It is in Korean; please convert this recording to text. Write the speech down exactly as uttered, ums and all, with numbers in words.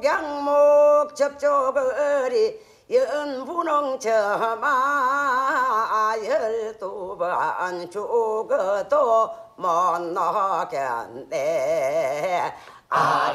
양목 접촉거리 연분홍처마 열두 번 죽어도 못 나겠네. 아